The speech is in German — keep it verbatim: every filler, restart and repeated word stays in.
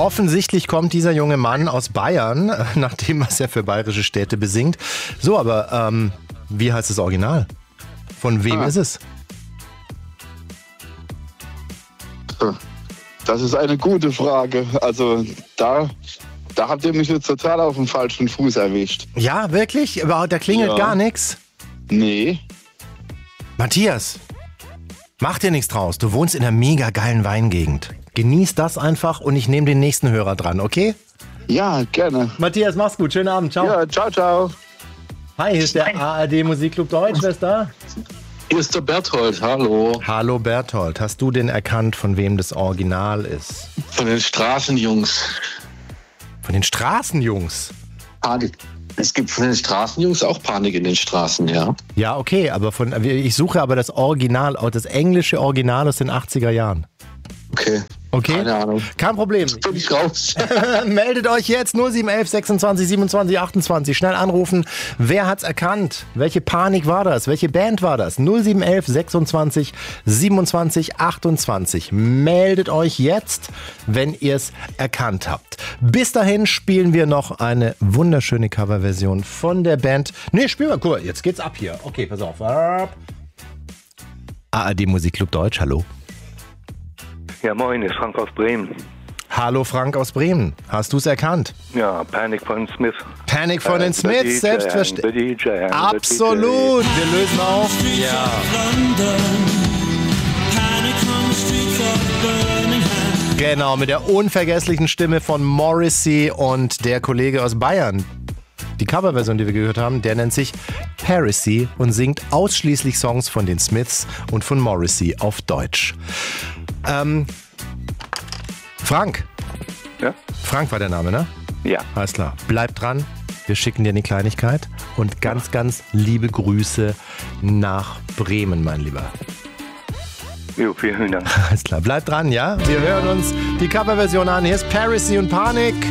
Offensichtlich kommt dieser junge Mann aus Bayern, nach dem, was er für bayerische Städte besingt. So, aber ähm, wie heißt das Original? Von wem ah. ist es? Das ist eine gute Frage. Also da, da habt ihr mich jetzt total auf dem falschen Fuß erwischt. Ja, wirklich? Aber da klingelt ja. gar nichts? Nee. Matthias, mach dir nichts draus. Du wohnst in einer mega geilen Weingegend. Genieß das einfach und ich nehme den nächsten Hörer dran, okay? Ja, gerne. Matthias, mach's gut. Schönen Abend. Ciao. Ja, ciao, ciao. Hi, hier ist der A R D Musikclub Deutsch. Wer ist da? Hier ist der Berthold, hallo. Hallo Berthold, hast du denn erkannt, von wem das Original ist? Von den Straßenjungs. Von den Straßenjungs? Panik. Es gibt von den Straßenjungs auch Panik in den Straßen, ja. Ja, okay, aber von, ich suche aber das Original, das englische Original aus den achtziger Jahren. Okay. Okay? Keine Ahnung. Kein Problem. Das bin ich raus. Meldet euch jetzt null sieben eins eins sechsundzwanzig siebenundzwanzig achtundzwanzig. Schnell anrufen. Wer hat's erkannt? Welche Panik war das? Welche Band war das? null sieben eins eins sechsundzwanzig siebenundzwanzig achtundzwanzig. Meldet euch jetzt, wenn ihr es erkannt habt. Bis dahin spielen wir noch eine wunderschöne Coverversion von der Band. Nee, spielen wir. Guck mal, jetzt geht's ab hier. Okay, pass auf. A R D Musikclub Deutsch, hallo. Ja, moin, ist Frank aus Bremen. Hallo Frank aus Bremen. Hast du es erkannt? Ja, Panic von Smith. Panic von den Smiths, selbstverständlich. Absolut, wir lösen auf. Ja. Genau, mit der unvergesslichen Stimme von Morrissey und der Kollege aus Bayern. Die Coverversion, die wir gehört haben, der nennt sich Heresy und singt ausschließlich Songs von den Smiths und von Morrissey auf Deutsch. Ähm, Frank. Ja? Frank war der Name, ne? Ja. Alles klar. Bleib dran. Wir schicken dir eine Kleinigkeit und ganz, ganz liebe Grüße nach Bremen, mein Lieber. Jo, vielen Dank. Alles klar. Bleib dran, ja? Wir hören uns die Coverversion an. Hier ist Heresy und Panik.